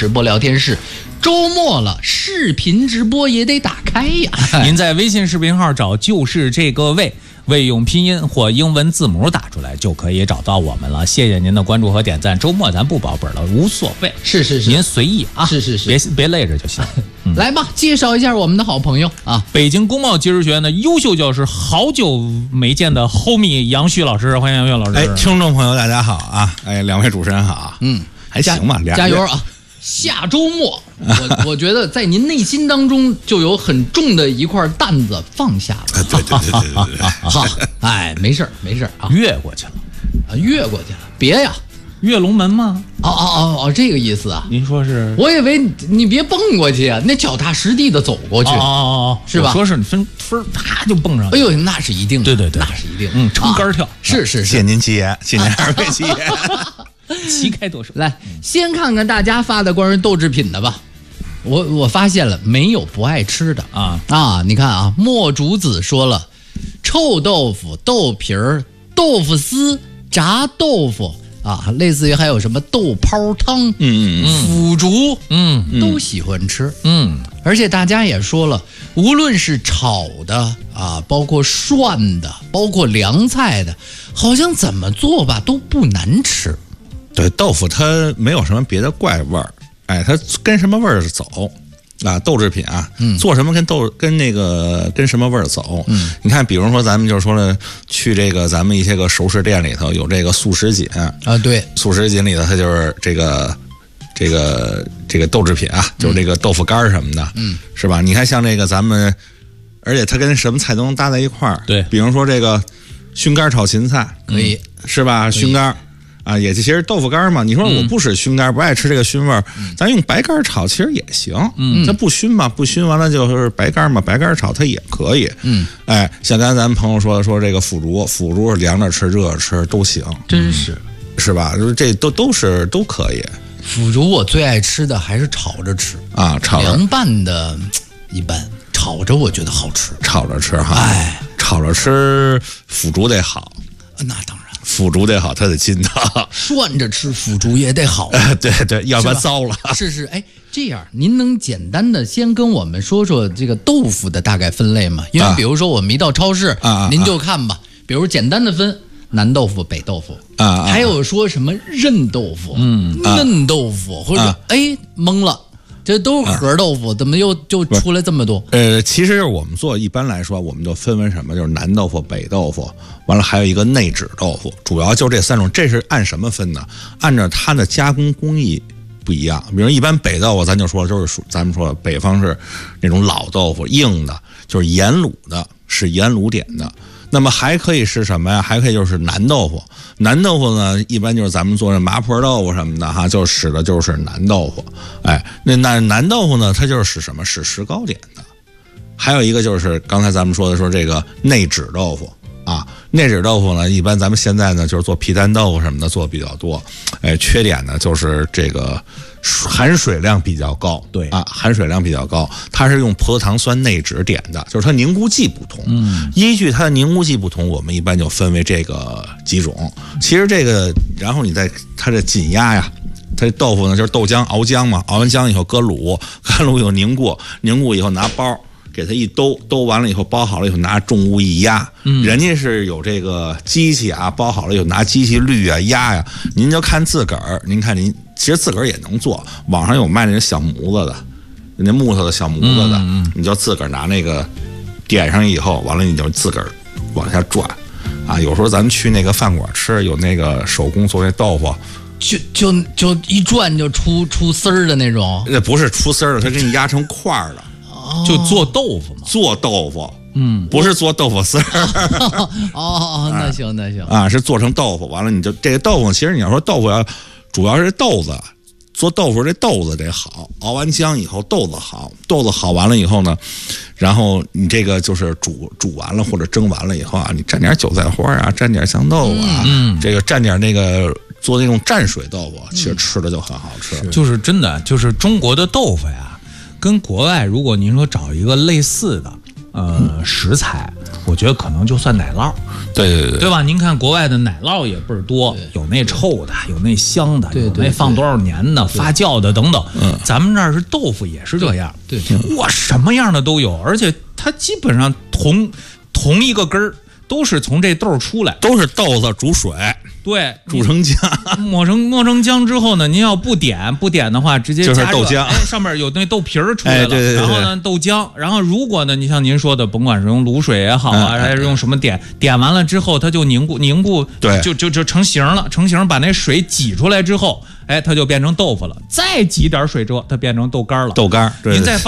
直播聊天室。周末了，视频直播也得打开呀。 您在微信视频号找就是这个魏用拼音或英文字母打出来就可以找到我们了。谢谢您的关注和点赞。周末咱不保本了，无所谓， 是您随意啊， 是， 别累着就行。 来吧，介绍一下我们的好朋友啊， 北京工贸技术学院的优秀教师，好久没见的 homie 杨旭老师，欢迎杨旭老师。 听众朋友大家好啊，两位主持人好，还行吧， 加油啊！下周末，我觉得在您内心当中就有很重的一块担子放下了。 对， 好，哎，没事啊， 越过去了， 越过去了，别呀， 跃龙门吗？ 哦，这个意思啊？ 您说是？ 我以为你别蹦过去啊，那脚踏实地的走过去，是吧？ 我说是你分啪就蹦上。 哎呦，那是一定的， 对， 那是一定， 撑杆跳， 是。 谢谢您吉言，谢谢二位吉言。 旗开得胜。 来，先看看大家发的关于豆制品的吧。我发现了，没有不爱吃的啊！你看啊，墨竹子说了，臭豆腐、豆皮儿、豆腐丝、炸豆腐啊，类似于还有什么豆泡汤、腐竹，都喜欢吃，而且大家也说了，无论是炒的啊，包括涮的，包括凉菜的，好像怎么做吧都不难吃。 对，豆腐它没有什么别的怪味儿，它跟什么味儿走啊？豆制品啊，做什么跟什么味儿走？你看，比如说咱们就是说了，去这个咱们一些个熟食店里头有这个素食锦啊，对， 素食锦里头它就是这个豆制品啊，就是这个豆腐干什么的，是吧？你看像这个咱们，而且它跟什么菜都能搭在一块儿， 对， 比如说这个熏干炒芹菜， 可以， 是吧？熏干。啊，也其实豆腐干嘛，你说我不使熏干，不爱吃这个熏味儿，咱用白干炒其实也行，它不熏嘛，不熏完了就是白干嘛，白干炒它也可以，像刚才咱们朋友说这个腐竹是凉着吃、热着吃都行， 真是吧？这都可以。 腐竹我最爱吃的还是炒着吃啊，炒凉拌的一般，炒着我觉得好吃， 炒着吃哈，炒着吃腐竹得好， 那当然。 腐竹得好，它得筋道。 涮着吃腐竹也得好， 对，要不然糟了。 是，这样您能简单的先跟我们说说这个豆腐的大概分类吗？因为比如说我们一到超市，您就看吧，比如简单的分南豆腐、北豆腐还有说什么韧豆腐、嫩豆腐，或者懵了。这都是核豆腐，怎么就出来这么多？ 其实我们做一般来说，我们就分为什么？就是南豆腐、北豆腐，完了还有一个内酯豆腐，主要就这三种。这是按什么分呢？按照它的加工工艺不一样。比如一般北豆腐，咱就说就是咱们说北方是那种老豆腐，硬的，就是盐卤的，是盐卤点的。那么还可以是什么呀？还可以就是南豆腐。南豆腐呢，一般就是咱们做的麻婆豆腐什么的哈，就使的就是南豆腐。那南豆腐呢，它就是使什么？使石膏点的。还有一个就是刚才咱们说这个内酯豆腐啊，内酯豆腐呢，一般咱们现在呢就是做皮蛋豆腐什么的做比较多。缺点呢就是这个含水量比较高， 对啊，含水量比较高，它是用葡萄糖酸内酯点的，就是它凝固剂不同。依据它的凝固剂不同，我们一般就分为这个几种。其实这个，然后你在它的紧压呀，它这豆腐呢就是豆浆熬浆嘛，熬完浆以后搁卤，搁卤以后凝固以后拿包给它一兜完了以后包好了以后拿重物一压，人家是有这个机器啊，包好了以后拿机器滤啊压呀，您就看自个儿，您看您其实自个儿也能做，网上有卖那小模子的，那木头的小模子的，你就自个儿拿那个点上以后，完了你就自个儿往下转啊。有时候咱们去那个饭馆吃，有那个手工做那豆腐。 就一转就出丝儿的那种， 不是出丝儿的，它给你压成块儿的。 就做豆腐嘛， 做豆腐，不是做豆腐丝儿。 那行啊，是做成豆腐，完了你就这个豆腐，其实你要说豆腐主要是豆子，做豆腐这豆子得好，熬完浆以后豆子好完了以后呢，然后你这个就是煮完了或者蒸完了以后啊，你蘸点韭菜花啊，蘸点香豆啊，这个蘸点那个做那种蘸水豆腐，其实吃的就很好吃。 就是真的，就是中国的豆腐呀。跟国外，如果您说找一个类似的， 食材，我觉得可能就算奶酪。 对吧？您看国外的奶酪也倍儿多，有那臭的，有那香的，有那放多少年的发酵的等等。咱们这儿是豆腐也是这样，哇，什么样的都有，而且它基本上同一个根儿都是从这豆出来， 都是豆子煮水。 对， 煮成浆， 磨成浆之后呢，您要不点的话，直接就是豆浆， 上面有那豆皮儿出来了， 对， 然后呢豆浆，然后如果呢，你像您说的，甭管是用卤水也好啊，还是用什么点完了之后，它就凝固， 对， 就成型了，把那水挤出来之后，它就变成豆腐了，再挤点水之后，它变成豆干了， 对， 您再放